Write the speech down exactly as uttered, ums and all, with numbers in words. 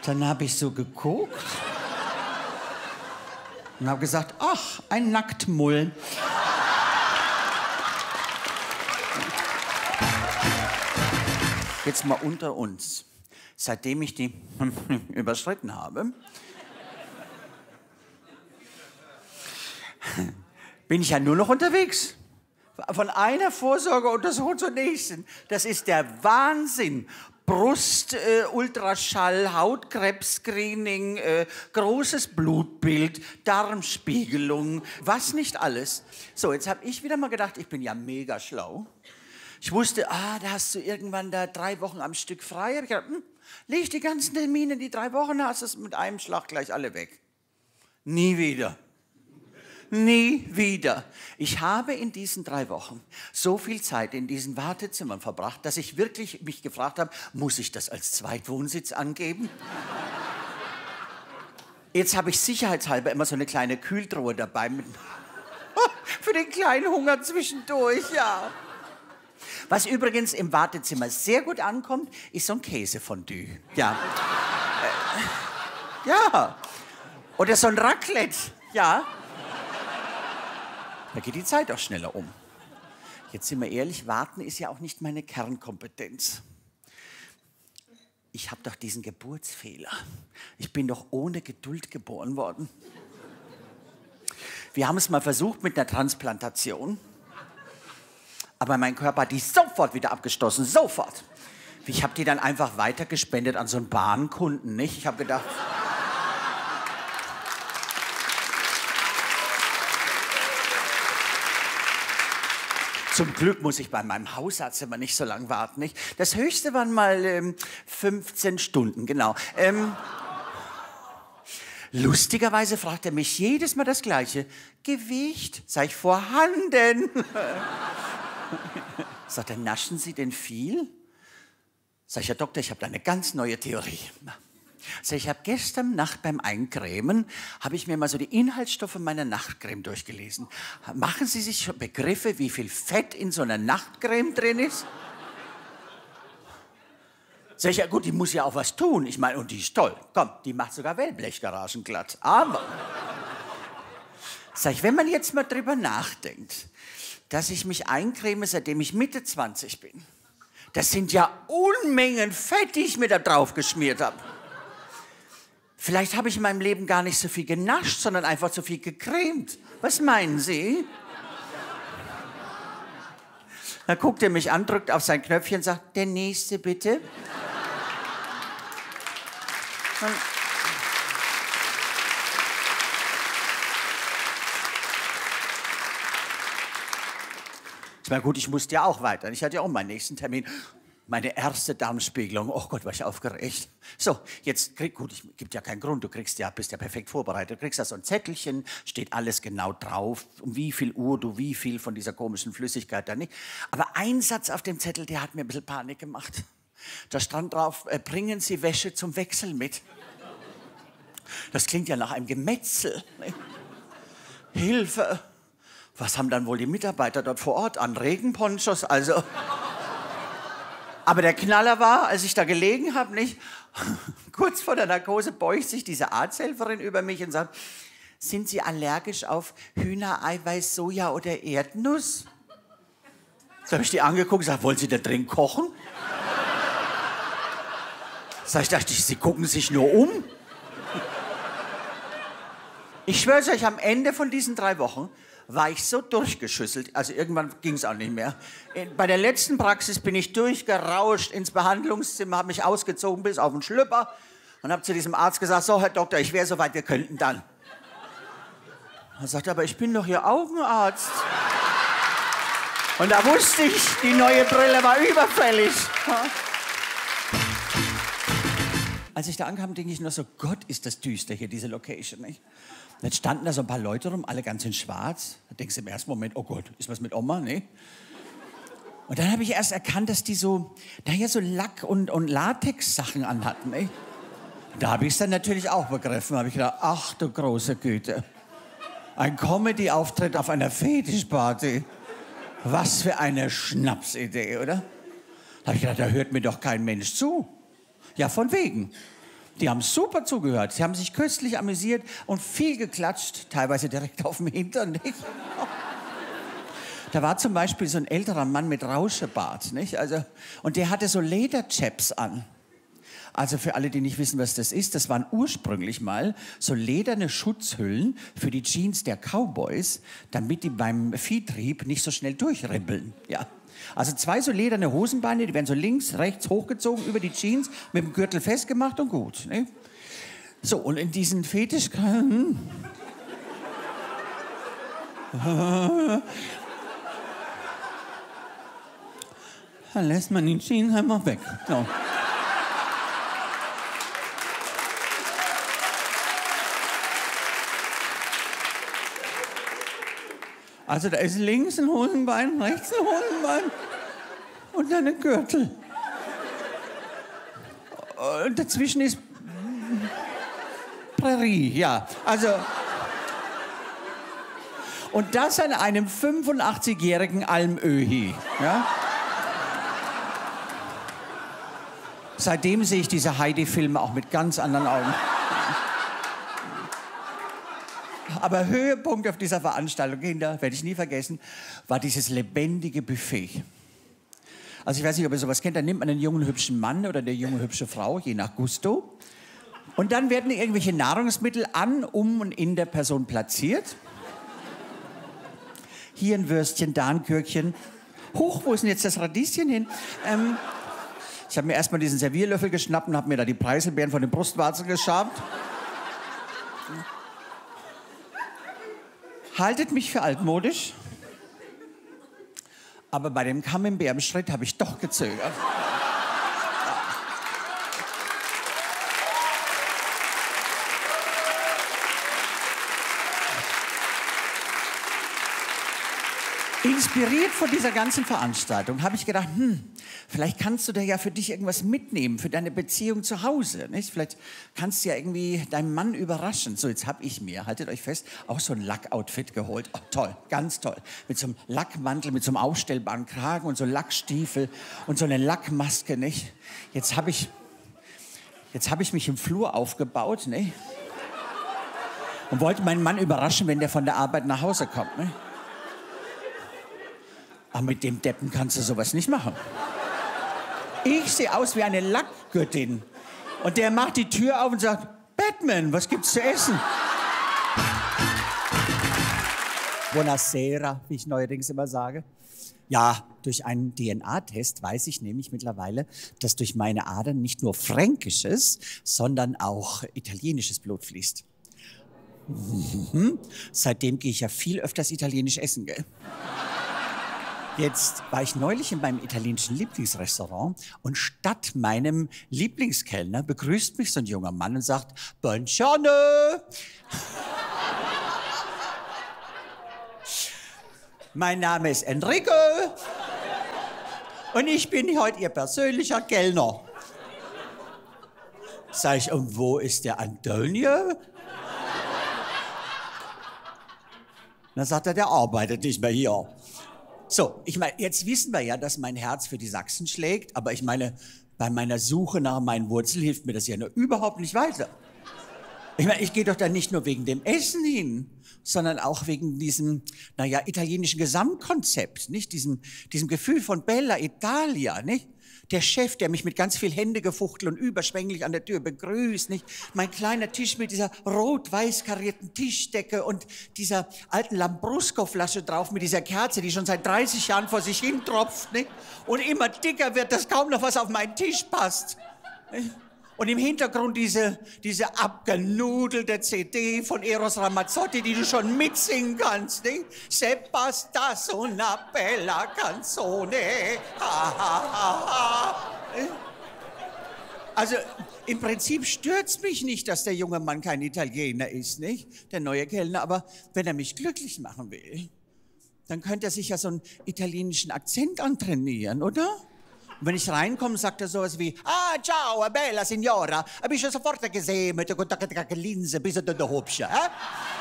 Dann habe ich so geguckt und habe gesagt, ach, ein Nacktmull. Jetzt mal unter uns. Seitdem ich die überschritten habe, bin ich ja nur noch unterwegs. Von einer Vorsorgeuntersuchung zur nächsten. Das ist der Wahnsinn. Brust, äh, Ultraschall, Hautkrebs-Screening, äh, großes Blutbild, Darmspiegelung, was nicht alles. So, jetzt habe ich wieder mal gedacht, ich bin ja mega schlau. Ich wusste, ah, da hast du irgendwann da drei Wochen am Stück frei. Hab ich gedacht, hm, leg die ganzen Termine, die drei Wochen, hast es mit einem Schlag gleich alle weg. Nie wieder. Nie wieder. Ich habe in diesen drei Wochen so viel Zeit in diesen Wartezimmern verbracht, dass ich wirklich mich gefragt habe, muss ich das als Zweitwohnsitz angeben? Jetzt habe ich sicherheitshalber immer so eine kleine Kühltruhe dabei mit für den kleinen Hunger zwischendurch, ja. Was übrigens im Wartezimmer sehr gut ankommt, ist so ein Käsefondue. Ja. äh, ja. Oder so ein Raclette. Ja. Da geht die Zeit auch schneller um. Jetzt sind wir ehrlich, warten ist ja auch nicht meine Kernkompetenz. Ich habe doch diesen Geburtsfehler. Ich bin doch ohne Geduld geboren worden. Wir haben es mal versucht mit einer Transplantation. Aber mein Körper hat die sofort wieder abgestoßen, sofort. Ich habe die dann einfach weitergespendet an so einen Bahnkunden, nicht? Ich habe gedacht... Zum Glück muss ich bei meinem Hausarzt immer nicht so lange warten, nicht? Das Höchste waren mal ähm, fünfzehn Stunden, genau. Ähm, lustigerweise fragt er mich jedes Mal das Gleiche. Gewicht? Sag ich, vorhanden. Sagt er, naschen Sie denn viel? Sag ich, Herr Doktor, ich habe da eine ganz neue Theorie. Sag ich, ich habe gestern Nacht beim Eincremen, habe ich mir mal so die Inhaltsstoffe meiner Nachtcreme durchgelesen. Machen Sie sich schon Begriffe, wie viel Fett in so einer Nachtcreme drin ist? Sag ich, ja gut, die muss ja auch was tun. Ich meine, und die ist toll. Komm, die macht sogar Wellblechgaragen glatt. Aber, sag ich, wenn man jetzt mal drüber nachdenkt, dass ich mich eincreme, seitdem ich Mitte zwanzig bin, das sind ja Unmengen Fett, die ich mir da drauf geschmiert habe. Vielleicht habe ich in meinem Leben gar nicht so viel genascht, sondern einfach so viel gecremt. Was meinen Sie? Dann guckt er mich an, drückt auf sein Knöpfchen und sagt, der Nächste bitte. Und ich meine, gut, ich musste ja auch weiter. Ich hatte ja auch meinen nächsten Termin. Meine erste Darmspiegelung. Oh Gott, war ich aufgeregt. So, jetzt krieg, gut, es gibt ja keinen Grund. Du kriegst ja, bist ja perfekt vorbereitet. Du kriegst da so ein Zettelchen, steht alles genau drauf, um wie viel Uhr du wie viel von dieser komischen Flüssigkeit da nicht. Aber ein Satz auf dem Zettel, der hat mir ein bisschen Panik gemacht. Da stand drauf, äh, bringen Sie Wäsche zum Wechsel mit. Das klingt ja nach einem Gemetzel. Ne? Hilfe. Was haben dann wohl die Mitarbeiter dort vor Ort an? Regenponchos, also... Aber der Knaller war, als ich da gelegen habe, nicht? Kurz vor der Narkose beugt sich diese Arzthelferin über mich und sagt, sind Sie allergisch auf Hühnereiweiß, Soja oder Erdnuss? So habe ich die angeguckt und gesagt, wollen Sie da drin kochen? Sag ich, dachte ich, Sie gucken sich nur um. Ich schwöre euch, am Ende von diesen drei Wochen war ich so durchgeschüsselt, also irgendwann ging es auch nicht mehr. Bei der letzten Praxis bin ich durchgerauscht ins Behandlungszimmer, habe mich ausgezogen bis auf den Schlüpper und habe zu diesem Arzt gesagt, so Herr Doktor, ich wäre soweit, wir könnten dann. Er sagte, aber ich bin doch Ihr Augenarzt. Und da wusste ich, die neue Brille war überfällig. Als ich da ankam, denke ich nur so, Gott, ist das düster hier, diese Location, nicht? Und jetzt standen da so ein paar Leute rum, alle ganz in schwarz. Da denkst du im ersten Moment, oh Gott, ist was mit Oma, ne? Und dann habe ich erst erkannt, dass die so, naja, so Lack- und, und Latex-Sachen anhatten, ne? Da habe ich es dann natürlich auch begriffen. Da habe ich gedacht, ach du große Güte. Ein Comedy-Auftritt auf einer Fetischparty. Was für eine Schnapsidee, oder? Da habe ich gedacht, da hört mir doch kein Mensch zu. Ja, von wegen. Die haben super zugehört. Sie haben sich köstlich amüsiert und viel geklatscht, teilweise direkt auf dem Hintern. Nicht? Da war zum Beispiel so ein älterer Mann mit Rauschebart, nicht? Also, und der hatte so Lederchaps an. Also für alle, die nicht wissen, was das ist, das waren ursprünglich mal so lederne Schutzhüllen für die Jeans der Cowboys, damit die beim Viehtrieb nicht so schnell durchrempeln. Ja. Also zwei so lederne Hosenbeine, die werden so links, rechts hochgezogen über die Jeans, mit dem Gürtel festgemacht und gut. Ne? So, und in diesen Fetisch... Dann lässt man die Jeans einfach weg. So. Also da ist links ein Hosenbein, rechts ein Hosenbein und dann ein Gürtel. Und dazwischen ist Prärie, ja. Also und das an einem fünfundachtzigjährigen Almöhi, ja. Seitdem sehe ich diese Heidi-Filme auch mit ganz anderen Augen. Aber Höhepunkt auf dieser Veranstaltung, Kinder, werde ich nie vergessen, war dieses lebendige Buffet. Also ich weiß nicht, ob ihr sowas kennt, da nimmt man einen jungen, hübschen Mann oder eine junge, hübsche Frau, je nach Gusto. Und dann werden irgendwelche Nahrungsmittel an, um und in der Person platziert. Hier ein Würstchen, da ein Gürkchen. Huch, wo ist denn jetzt das Radieschen hin? Ähm, ich habe mir erstmal diesen Servierlöffel geschnappt und habe mir da die Preiselbeeren von den Brustwarzen geschabt. Haltet mich für altmodisch, aber bei dem Camembert-Schritt habe ich doch gezögert. Inspiriert von dieser ganzen Veranstaltung habe ich gedacht, hm, vielleicht kannst du da ja für dich irgendwas mitnehmen, für deine Beziehung zu Hause. Nicht? Vielleicht kannst du ja irgendwie deinen Mann überraschen. So, jetzt habe ich mir, haltet euch fest, auch so ein Lackoutfit geholt. Oh, toll, ganz toll. Mit so einem Lackmantel, mit so einem aufstellbaren Kragen und so Lackstiefel und so eine Lackmaske. Nicht? Jetzt habe ich, jetzt hab ich mich im Flur aufgebaut, nicht? Und wollte meinen Mann überraschen, wenn der von der Arbeit nach Hause kommt. Nicht? Aber mit dem Deppen kannst du sowas nicht machen. Ich sehe aus wie eine Lackgöttin. Und der macht die Tür auf und sagt, Batman, was gibt's zu essen? Buonasera, wie ich neuerdings immer sage. Ja, durch einen D N A-Test weiß ich nämlich mittlerweile, dass durch meine Adern nicht nur fränkisches, sondern auch italienisches Blut fließt. Mhm. Seitdem gehe ich ja viel öfters italienisch essen, gell? Jetzt war ich neulich in meinem italienischen Lieblingsrestaurant und statt meinem Lieblingskellner begrüßt mich so ein junger Mann und sagt, Buongiorno. Mein Name ist Enrico und ich bin heute Ihr persönlicher Kellner. Sag ich, und wo ist der Antonio? Dann sagt er, der arbeitet nicht mehr hier. So, ich meine, jetzt wissen wir ja, dass mein Herz für die Sachsen schlägt, aber ich meine, bei meiner Suche nach meinen Wurzeln hilft mir das ja nur überhaupt nicht weiter. Ich meine, ich gehe doch da nicht nur wegen dem Essen hin, sondern auch wegen diesem, naja, italienischen Gesamtkonzept, nicht? Diesem, diesem Gefühl von Bella Italia, nicht? Der Chef, der mich mit ganz viel Händegefuchtel und überschwänglich an der Tür begrüßt, nicht? Mein kleiner Tisch mit dieser rot-weiß karierten Tischdecke und dieser alten Lambrusco-Flasche drauf mit dieser Kerze, die schon seit dreißig Jahren vor sich hin tropft, nicht? Und immer dicker wird, dass kaum noch was auf meinen Tisch passt. Nicht? Und im Hintergrund diese, diese abgenudelte C D von Eros Ramazzotti, die du schon mitsingen kannst, nicht? Se bastas una bella canzone. Ha, ha, ha, ha. Also im Prinzip stört's mich nicht, dass der junge Mann kein Italiener ist, nicht? Der neue Kellner, aber wenn er mich glücklich machen will, dann könnte er sich ja so einen italienischen Akzent antrainieren, oder? Und wenn ich reinkomme, sagt er sowas wie, ah, ciao, bella signora, bist du sofort gesehen mit der Linse, bis du da hübsch, eh?